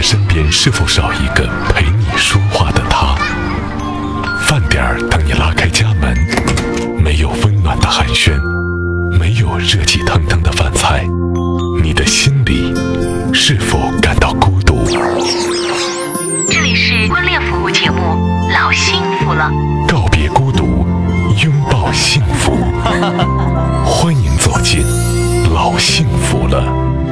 身边是否少一个陪你说话的他？饭点儿等你拉开家门，没有温暖的寒暄，没有热气腾腾的饭菜，你的心里是否感到孤独？ 这里是婚恋服务节目《老幸福了》， 告别孤独，拥抱幸福。欢迎走进老幸福了。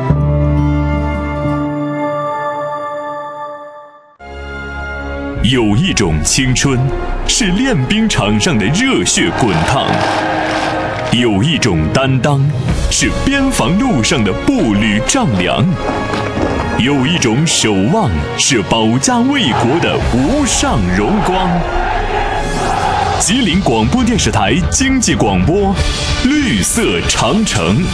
有一种青春是练兵场上的热血滚烫，有一种担当是边防路上的步履丈量，有一种守望是保家卫国的无上荣光。吉林广播电视台经济广播，绿色长城。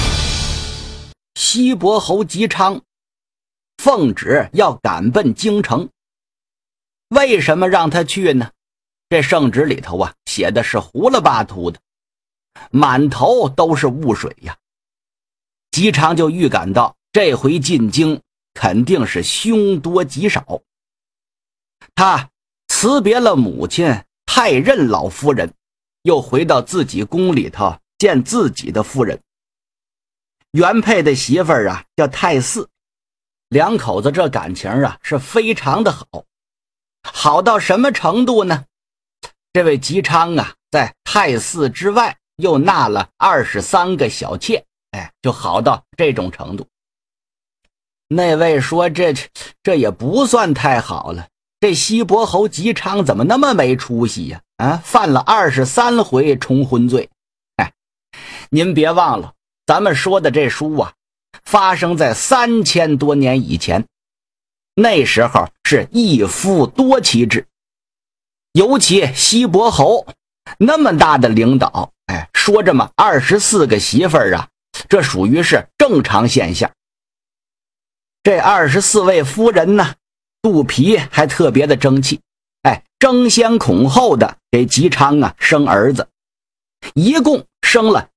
西伯侯姬昌奉旨要赶奔京城，为什么让他去呢？这圣旨里头写的是胡了八涂的，满头都是雾水呀。姬昌就预感到这回进京肯定是凶多吉少。他辞别了母亲太任老夫人，又回到自己宫里头见自己的夫人。原配的媳妇儿叫太姒，两口子这感情是非常的好。好到什么程度呢？这位姬昌在太姒之外又纳了23个小妾，就好到这种程度。那位说这也不算太好了，这西伯侯姬昌怎么那么没出息呀？犯了23回重婚罪。您别忘了，咱们说的这书发生在3000多年以前，那时候是一夫多妻制，尤其西伯侯那么大的领导，说这么24个媳妇儿这属于是正常现象。这24位夫人呢，肚皮还特别的争气，争先恐后的给姬昌生儿子，一共生了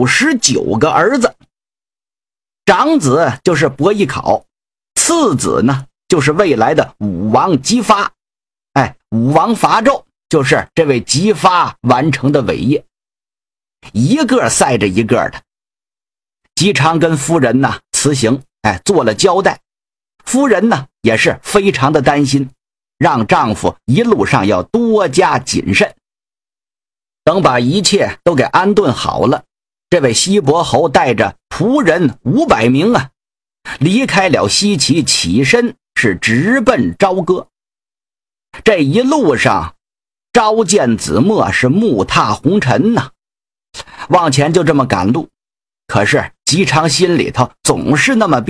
99个儿子。长子就是伯邑考，次子呢就是未来的武王姬发，武王伐纣就是这位姬发完成的伟业，一个赛着一个的。姬昌跟夫人辞行，做了交代。夫人呢也是非常的担心，让丈夫一路上要多加谨慎。等把一切都给安顿好了，这位西伯侯带着仆人500名离开了西岐，起身是直奔朝歌。这一路上朝见子墨，是目踏红尘往前就这么赶路。可是姬昌心里头总是那么